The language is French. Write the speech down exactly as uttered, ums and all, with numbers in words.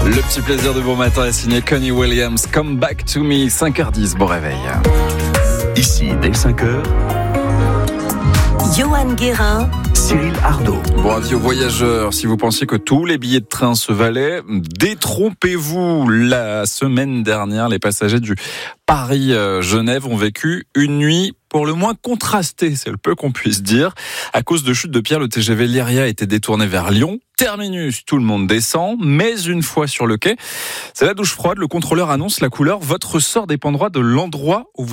Le petit plaisir de bon matin est signé Connie Williams. Come back to me, cinq heures dix, bon réveil. Ici, dès cinq heures, Johan Guérin, Cyril Ardo. Bon avis aux voyageurs, si vous pensiez que tous les billets de train se valaient, détrompez-vous. La semaine dernière, les passagers du Paris-Genève ont vécu une nuit pour le moins contrastée, c'est le peu qu'on puisse dire. À cause de chute de pierre, le T G V Lyria a été détourné vers Lyon. Terminus, tout le monde descend, mais une fois sur le quai, c'est la douche froide, le contrôleur annonce la couleur. Votre sort dépendra de l'endroit où vous